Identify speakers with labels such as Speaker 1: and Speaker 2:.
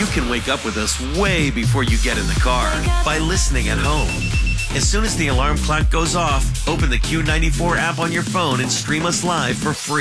Speaker 1: You can wake up with us way before you get in the car by listening at home. As soon as the alarm clock goes off, open the Q94 app on your phone and stream us live for free.